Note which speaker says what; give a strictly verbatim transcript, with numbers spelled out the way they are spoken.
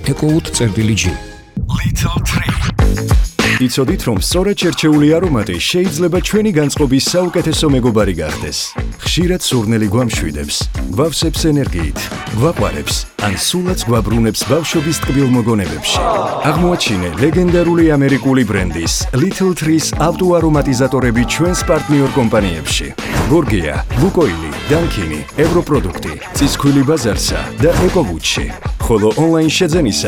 Speaker 1: ეთეკოут წერტილი ჯი.
Speaker 2: Little Tree.
Speaker 3: იცოდით, რომ სწორად შერჩეული არომატი შეიძლება ჩვენი განწყობის საუკეთესო მეგობარი გახდეს. ხშირად სურნელი გვამშვიდებს, გვავსებს ენერგიით, გვაყვარებს, ან სულაც გვაბრუნებს ბავშვობის ტკბილ მოგონებებში. აღმოაჩინე ლეგენდარული ამერიკული ბრენდის Little Trees ავტოარომატიზატორები ჩვენს პარტნიორ კომპანიებში. გორგია, ლუკოილი, დანკინი, ევროპროდუქტი, წისქვილი ბაზარსა და ეკოვუჩი. ხოლო ონლაინ შეძენისა